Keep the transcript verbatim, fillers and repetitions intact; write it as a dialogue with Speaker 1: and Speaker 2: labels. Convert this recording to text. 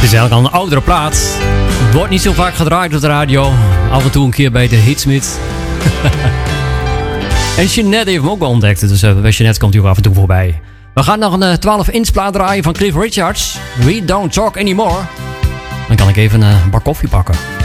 Speaker 1: is eigenlijk al een oudere plaat. Wordt niet zo vaak gedraaid op de radio. Af en toe een keer bij de Hitsmith. En Jeanette heeft hem ook wel ontdekt. Dus uh, bij Jeanette komt hij ook af en toe voorbij. We gaan nog een uh, twaalf inch plaat draaien van Cliff Richards. We Don't Talk Anymore. Dan kan ik even uh, een bak koffie pakken.